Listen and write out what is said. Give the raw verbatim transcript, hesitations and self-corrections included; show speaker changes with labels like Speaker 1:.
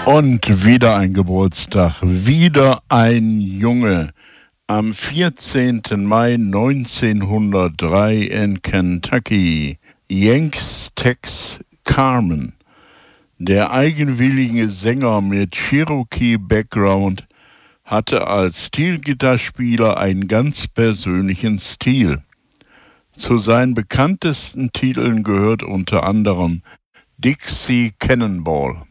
Speaker 1: Und wieder ein Geburtstag, wieder ein Junge. Am vierzehnten Mai neunzehnhundertdrei in Kentucky, Yanks Tex Carman. Der eigenwillige Sänger mit Cherokee-Background hatte als Steel-Gitarrespieler einen ganz persönlichen Stil. Zu seinen bekanntesten Titeln gehört unter anderem Dixie Cannonball.